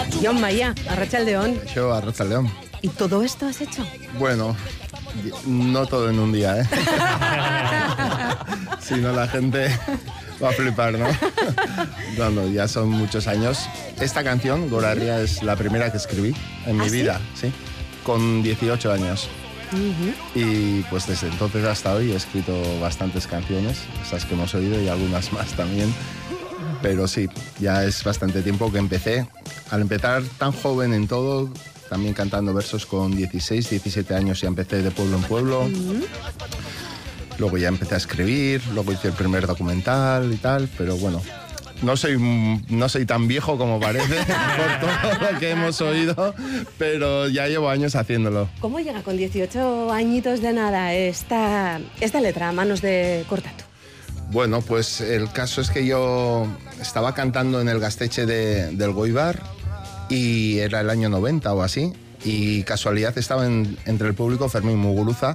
Jon Maia, arratsaldeon. Yo, arratsaldeon. ¿Y todo esto has hecho? Bueno, no todo en un día, ¿eh? Si no, la gente va a flipar, ¿no? No, ya son muchos años. Esta canción, Gorarria, es la primera que escribí en mi vida, ¿sí? Con 18 años. Y pues desde entonces hasta hoy he escrito bastantes canciones, esas que hemos oído y algunas más también. Pero sí, ya es bastante tiempo que empecé. Al empezar tan joven en todo, también cantando versos con 16, 17 años, ya empecé de pueblo en pueblo. Luego ya empecé a escribir, luego hice el primer documental y tal, pero bueno, no soy tan viejo como parece por todo lo que hemos oído, pero ya llevo años haciéndolo. ¿Cómo llega con 18 añitos de nada esta letra a manos de Cortatu? Bueno, pues el caso es que yo estaba cantando en el Gasteche del Goibar y era el año 90 o así, y casualidad estaba entre el público Fermín Muguruza.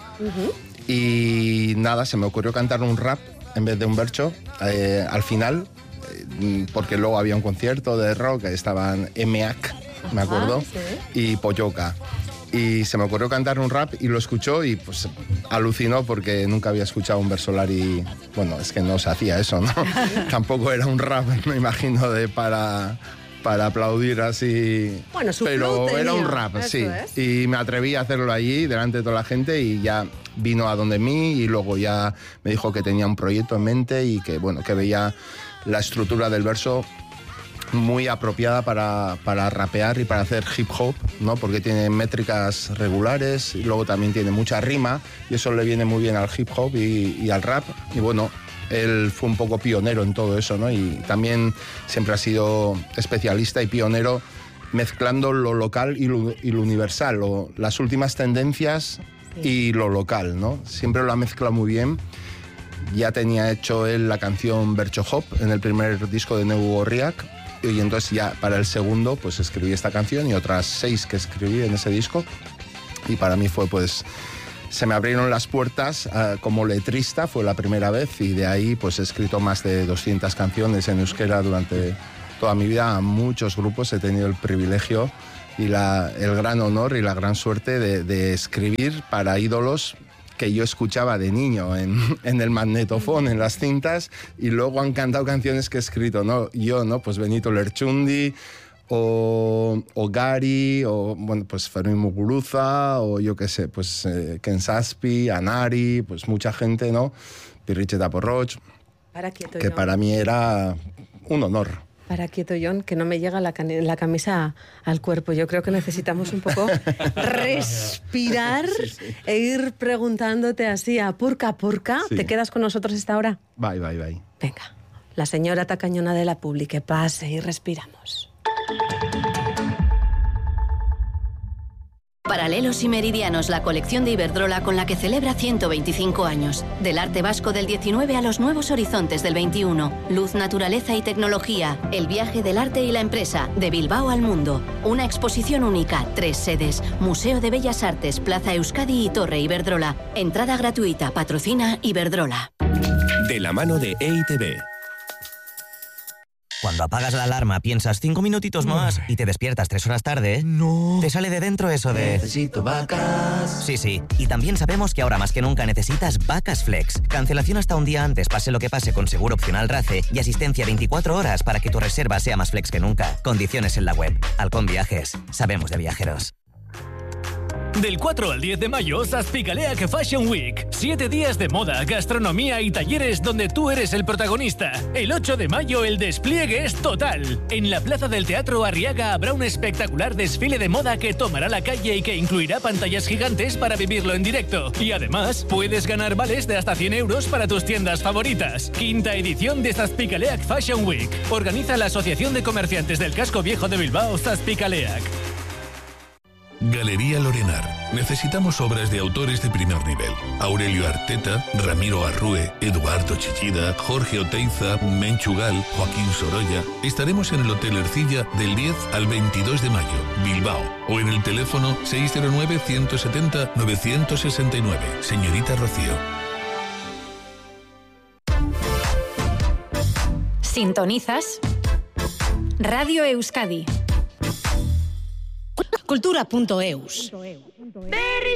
Y nada, se me ocurrió cantar un rap en vez de un verso al final, porque luego había un concierto de rock, estaban EMEAC, me acuerdo, y Polloca. Y se me ocurrió cantar un rap y lo escuchó y pues alucinó porque nunca había escuchado un versolari. Bueno, es que no se hacía eso, ¿no? Tampoco era un rap, me imagino, para aplaudir así. Bueno, su pero flow era tenía, un rap, sí. es. Y me atreví a hacerlo allí, delante de toda la gente, y ya vino a donde mí y luego ya me dijo que tenía un proyecto en mente y que, bueno, que veía la estructura del verso muy apropiada para rapear y para hacer hip hop, ¿no? Porque tiene métricas regulares y luego también tiene mucha rima y eso le viene muy bien al hip hop y al rap. Y bueno, él fue un poco pionero en todo eso, ¿no? Y también siempre ha sido especialista y pionero mezclando lo local y lo universal, las últimas tendencias y lo local, ¿no? Siempre lo ha mezclado muy bien. Ya tenía hecho él la canción Bercho Hop en el primer disco de Neu Gorriak. Y entonces ya para el segundo pues escribí esta canción y otras 6 que escribí en ese disco. Y para mí fue pues... Se me abrieron las puertas como letrista, fue la primera vez, y de ahí pues he escrito más de 200 canciones en euskera durante toda mi vida. A muchos grupos he tenido el privilegio y el gran honor y la gran suerte de escribir para ídolos que yo escuchaba de niño en el magnetofón, en las cintas, y luego han cantado canciones que he escrito, ¿no? Yo, ¿no? Pues Benito Lerchundi, o Gary, o bueno, pues Fermín Muguruza, o yo qué sé, pues Ken Saspi, Anari, pues mucha gente, ¿no? Pirritxe Taporroch, que para mí era un honor. Para quieto, Jon, que no me llega la camisa al cuerpo. Yo creo que necesitamos un poco respirar e ir preguntándote así a purca. Sí. ¿Te quedas con nosotros esta hora? Bye. Venga, la señora tacañona de la Publi, que pase y respiramos. Paralelos y Meridianos, la colección de Iberdrola con la que celebra 125 años. Del arte vasco del 19 a los nuevos horizontes del 21. Luz, naturaleza y tecnología. El viaje del arte y la empresa. De Bilbao al mundo. Una exposición única. 3 sedes. Museo de Bellas Artes, Plaza Euskadi y Torre Iberdrola. Entrada gratuita. Patrocina Iberdrola. De la mano de EITB. Cuando apagas la alarma piensas 5 minutitos más y te despiertas 3 horas tarde, ¡no! Te sale de dentro eso de... Necesito vacas. Sí. Y también sabemos que ahora más que nunca necesitas Vacas Flex. Cancelación hasta un día antes, pase lo que pase, con seguro opcional RACE y asistencia 24 horas para que tu reserva sea más flex que nunca. Condiciones en la web. Halcón Viajes. Sabemos de viajeros. Del 4 al 10 de mayo, Zazpicaleac Fashion Week. 7 días de moda, gastronomía y talleres donde tú eres el protagonista. El 8 de mayo el despliegue es total. En la Plaza del Teatro Arriaga habrá un espectacular desfile de moda que tomará la calle y que incluirá pantallas gigantes para vivirlo en directo. Y además, puedes ganar vales de hasta 100 euros para tus tiendas favoritas. 5ª edición de Zazpicaleac Fashion Week. Organiza la Asociación de Comerciantes del Casco Viejo de Bilbao, Zazpicaleac. Galería Lorenar. Necesitamos obras de autores de primer nivel. Aurelio Arteta, Ramiro Arrue, Eduardo Chichida, Jorge Oteiza, Menchugal, Joaquín Sorolla. Estaremos en el Hotel Ercilla del 10 al 22 de mayo, Bilbao. O en el teléfono 609-170-969. Señorita Rocío. Sintonizas Radio Euskadi escultura.eus.